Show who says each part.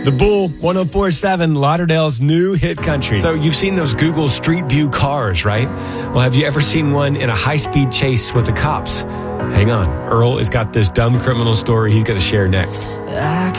Speaker 1: The Bull, 104.7, Lauderdale's new hit country. So you've seen those Google Street View cars, right? Well, have you ever seen one in a high-speed chase with the cops? Hang on. Earl has got this dumb criminal story he's going to share next.